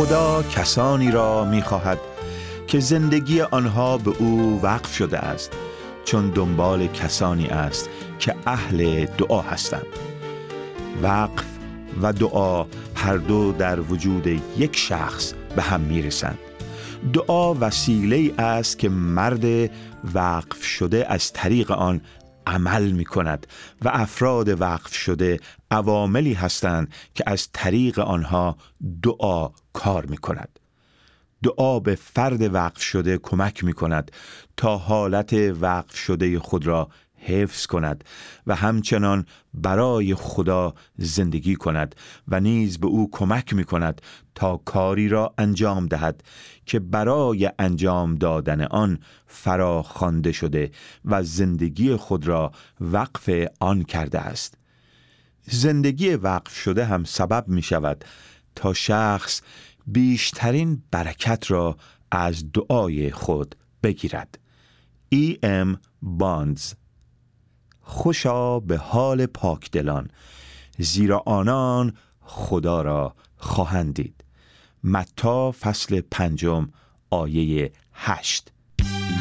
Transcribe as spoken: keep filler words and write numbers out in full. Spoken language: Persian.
خدا کسانی را می‌خواهد که زندگی آنها به او وقف شده است، چون دنبال کسانی است که اهل دعا هستند. وقف و دعا هر دو در وجود یک شخص به هم میرسند. دعا وسیله است که مرد وقف شده از طریق آن عمل می کند و افراد وقف شده عواملی هستند که از طریق آنها دعا کار می کند. دعا به فرد وقف شده کمک می کند تا حالت وقف شده خود را حفظ کند و همچنان برای خدا زندگی کند و نیز به او کمک می کند تا کاری را انجام دهد که برای انجام دادن آن فرا خوانده شده و زندگی خود را وقف آن کرده است. زندگی وقف شده هم سبب می شود تا شخص بیشترین برکت را از دعای خود بگیرد. ای ام بانز. خوشا به حال پاکدلان، زیرا آنان خدا را خواهند دید. متی فصل پنجم آیه هشت.